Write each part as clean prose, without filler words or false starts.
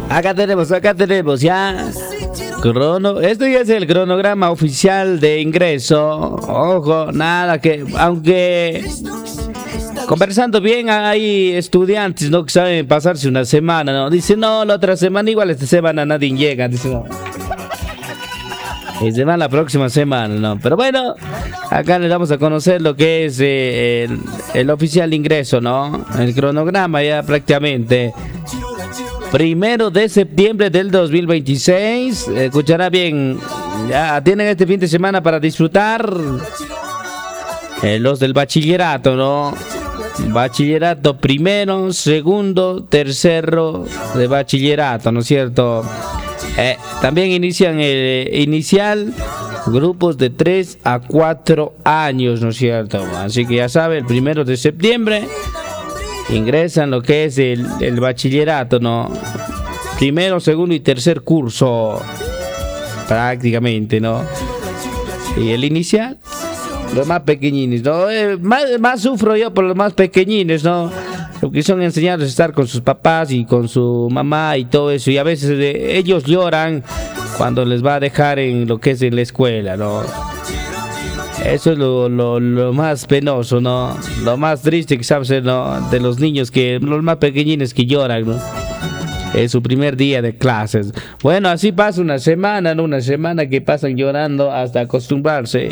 Acá tenemos ya. Este ya es el cronograma oficial de ingreso. Ojo, nada que. Aunque. Conversando bien, hay estudiantes, ¿no? Que saben pasarse una semana, ¿no? Dicen, no, la otra semana, igual esta semana nadie llega. Dicen, no. Y se va la próxima semana, ¿no? Pero bueno, acá les vamos a conocer lo que es el oficial de ingreso, ¿no? El cronograma ya prácticamente. 1 de septiembre del 2026. Escuchará bien. Ya tienen este fin de semana para disfrutar. Los del bachillerato, ¿no? Bachillerato primero, segundo, tercero de bachillerato, ¿no es cierto? También inician el inicial grupos de 3 a 4 años, ¿no es cierto? Así que ya sabe, el 1 de septiembre ingresan lo que es el bachillerato, ¿no? Primero, segundo y tercer curso, prácticamente, ¿no? Y el inicial, los más pequeñines, ¿no? Más sufro yo por los más pequeñines, ¿no? Porque son enseñados a estar con sus papás y con su mamá y todo eso. Y a veces ellos lloran cuando les va a dejar en lo que es en la escuela, ¿no? Eso es lo más penoso, ¿no? Lo más triste que sabes, ¿no? De los niños, que los más pequeñines que lloran, ¿no? Es su primer día de clases. Bueno, así pasa una semana, ¿no? Una semana que pasan llorando hasta acostumbrarse.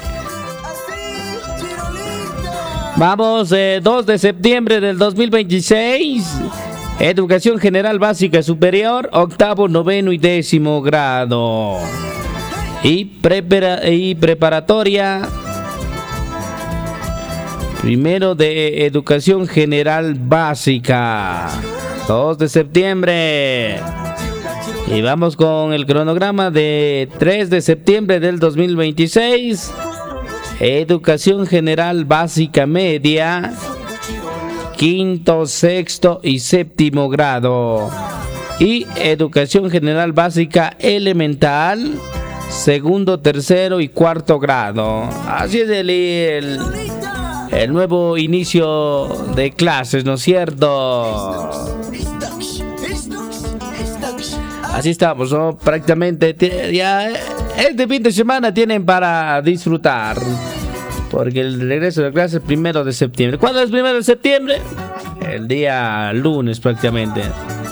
Vamos, 2 de septiembre del 2026. Educación general básica superior, octavo, noveno y 10º grado. Y preparatoria. Primero de educación general básica. 2 de septiembre. Y vamos con el cronograma de 3 de septiembre del 2026. Educación general básica media, quinto, sexto y 7º grado. Y educación general básica elemental, segundo, tercero y 4º grado. Así es el nuevo inicio de clases, ¿no es cierto? Así estamos, ¿no? Prácticamente ya este fin de semana tienen para disfrutar. Porque el regreso de clases es 1 de septiembre. ¿Cuándo es 1 de septiembre? El día lunes prácticamente.